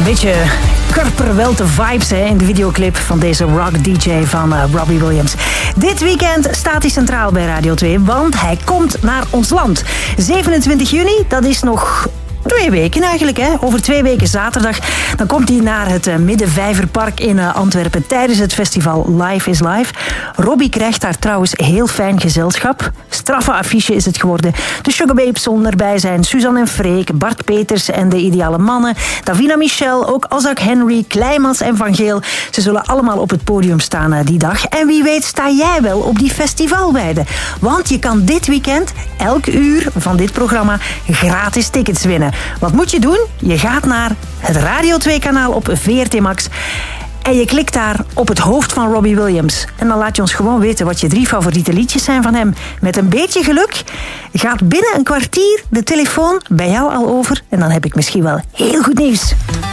Een beetje Körperwelte vibes in de videoclip van deze rock DJ van Robbie Williams. Dit weekend staat hij centraal bij Radio 2, want hij komt naar ons land. 27 juni, dat is nog 2 weken eigenlijk. Hè? Over 2 weken zaterdag. Dan komt hij naar het Middenvijverpark in Antwerpen tijdens het festival Life is Life. Robbie krijgt daar trouwens heel fijn gezelschap. Straffe affiche is het geworden. De Sugababes zullen erbij zijn. Suzanne en Freek, Bart Peters en de Ideale Mannen. Davina Michel, ook Azak Henry, Kleimans en Van Geel. Ze zullen allemaal op het podium staan die dag. En wie weet sta jij wel op die festivalweide. Want je kan dit weekend, elk uur van dit programma, gratis tickets winnen. Wat moet je doen? Je gaat naar het Radio 2-kanaal op VRT Max en je klikt daar op het hoofd van Robbie Williams. En dan laat je ons gewoon weten wat je 3 favoriete liedjes zijn van hem. Met een beetje geluk gaat binnen een kwartier de telefoon bij jou al over en dan heb ik misschien wel heel goed nieuws.